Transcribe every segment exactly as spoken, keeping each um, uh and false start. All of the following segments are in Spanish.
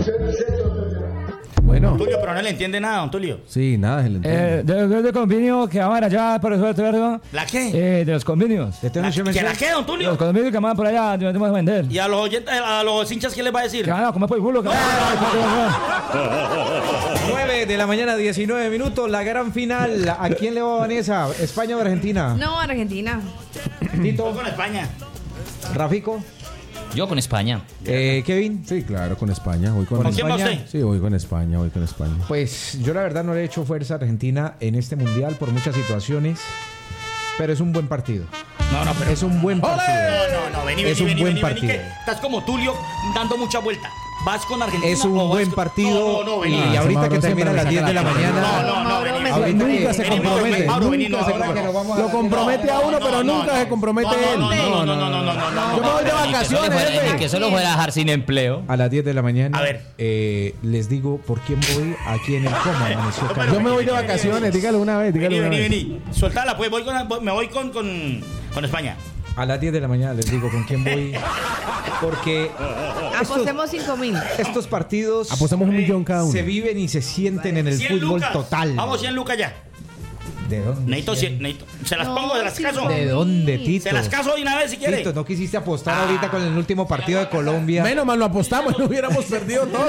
Bueno. Tulio, pero no le entiende nada, don Tulio. Sí, nada, se le entiende. Eh, de, de, de convenio que van allá, por eso, ¿verdad? ¿La qué? Eh, de los convenios. ¿La, ¿Que la qué, don Tulio? Los convenios que van por allá, donde vamos a vender. ¿Y a los oyentes, a los hinchas qué les va a decir? Que van a comer por el culo. nueve de la mañana, diecinueve minutos, la gran final. ¿A quién le va Vanessa? ¿España o Argentina? No, Argentina. Tito. Con España. Rafico. Yo con España. Eh, Kevin. Sí, claro, con España. Voy con, ¿Con quién va España. usted? Sí, voy con España, voy con España. Pues yo la verdad no le he hecho fuerza a Argentina en este mundial por muchas situaciones, pero es un buen partido. No, no, pero... Es un buen partido. No, no, no, vení, vení, Es un vení, buen vení, vení, partido. que estás como Tulio dando mucha vuelta. ¿Vas con Argentina Es un o vas buen con- partido. No, no, no, vení. Y ahorita Mauro que termina a siempre las me diez de la saca la mañana. No, no, no, Mauro, vení. me Ahorita suena. Nunca se Vení, Mauro, compromete. Mauro, vení, Nunca no, se no, compromete. no, no, Lo compromete no, a uno, no, pero no, nunca no, se compromete no, él. no, no, no, no, no, no, no. Yo me voy de Ni que solo vacaciones, fuera- jefe. ni que solo fuera a dejar sin empleo. A las diez de la mañana. A ver. eh, les digo por quién voy aquí en el coma. Amaneció Pero- Cali. Yo me voy de vacaciones, dígalo una vez, dígalo Vení, una vení, vez. vení. Soltala, pues voy con, voy- me voy con, con, con España. A las diez de la mañana les digo con quién voy. Porque estos, Apostemos cinco mil. estos partidos Apostamos un millón cada uno. se viven y se sienten en el cien fútbol lucas. total. Vamos, cien lucas ya. ¿De dónde? Necesito, cien, necesito. Se las No, pongo, se las sí, caso. no. ¿De dónde, Tito? Se las caso de una vez si quiere. Tito, no quisiste apostar ahorita con el último partido de Colombia. Menos mal lo apostamos, no hubiéramos perdido todo.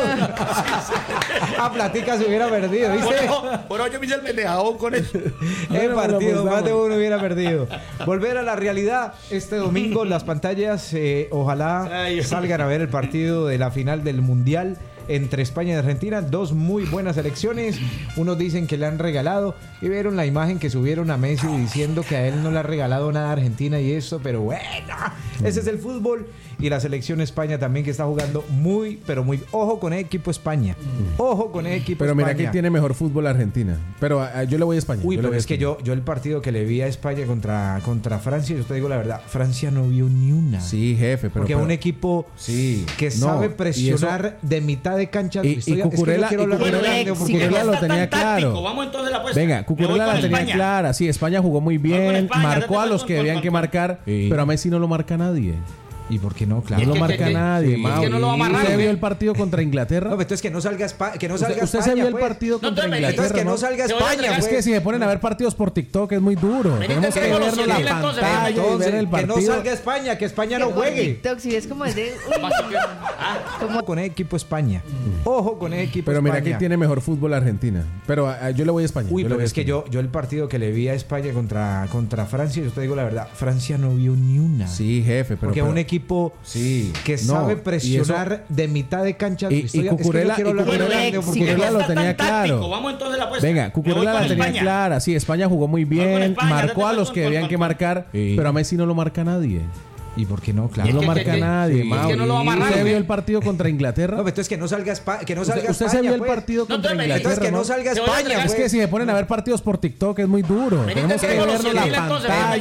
A platica se hubiera perdido, Por ¿viste? eso, por eso yo me hice el pendejado con eso. El Bueno, partido, lo más de apostamos. uno hubiera perdido. Volver a la realidad este domingo, las pantallas, eh, ojalá Ay. salgan a ver el partido de la final del Mundial entre España y Argentina. Dos muy buenas elecciones. Unos dicen que le han regalado y vieron la imagen que subieron a Messi diciendo que a él no le ha regalado nada a Argentina y eso, pero bueno, ese es el fútbol. Y la selección España también que está jugando muy, pero muy... Ojo con el equipo España. Ojo con el equipo Pero mira España. que tiene mejor fútbol Argentina. Pero ah, yo le voy a España. Uy, yo le pero voy a es que España. yo, yo el partido que le vi a España contra, contra Francia, yo te digo la verdad, Francia no vio ni una. Sí, jefe, pero... Porque es pero- un equipo Sí. que No, sabe y presionar de mitad de cancha. Y- Estoy- y es que yo Cucurella- quiero y hablar de Cucurella- grande, y porque- Cucurella lo está tenía tan claro. táctico, vamos entonces a la apuesta. Venga, Me Cucurella voy la con tenía España. clara. Sí, España jugó muy Voy con bien, España, marcó ya a te los con- que con- habían con- que con- marcar, Sí. pero a Messi no lo marca nadie. ¿Y por qué no? No Claro. lo que- marca que- que- nadie, sí, Mauro. es que no lo va a amarrar, ¿Usted ¿o vio qué? el partido contra Inglaterra? No, pero entonces que no salga, Espa- que no salga ¿Usted, usted España, se vio el pues. partido No, contra entonces, Inglaterra? Entonces que no ¿no? salga Te voy a España, entregar- Es pues. que si se ponen a ver partidos por TikTok es muy duro. Venite, Tenemos que tengo los vernos la cien mil, entonces, pantalla y Entonces, ver el que no partido. salga España, que España no Por juegue. TikTok, si es como es de. Uy, Ojo con el equipo España. Ojo con el equipo Pero mira España. que tiene mejor fútbol Argentina. Pero ah, yo le voy a España. Uy, yo le pero voy a es que España. yo, yo el partido que le vi a España contra, contra Francia, yo te digo la verdad, Francia no vio ni una. Sí, jefe, pero... Porque es pero- un equipo Sí. que No, sabe y presionar de mitad de cancha. Y, Estoy- y es que yo Cucurella, quiero y hablar de Cucurella- grande, y porque- Cucurella lo está tenía tan táctico, claro. vamos entonces a la apuesta. Venga, Me voy Cucurella la con tenía España. clara. Sí, España jugó muy Voy con bien, España, marcó ya a te los con- que con- habían con- que marcar, Sí. pero a Messi no lo marca nadie. ¿Y por qué no? No Claro. lo que- marca que- nadie, sí, es Mauro. que no lo va a amarrar, ¿Usted güey. vio el partido contra No, Inglaterra? pero entonces que no salga, Espa- que no salga ¿Usted, usted España, se vio el pues. partido No, contra entonces, Inglaterra? Entonces que no ¿no? salga Te voy a España, entregar- Es pues. que si se ponen a ver partidos por TikTok es muy duro. Venite, Tenemos que tengo los vernos cien la mil, entonces, pantalla venga, y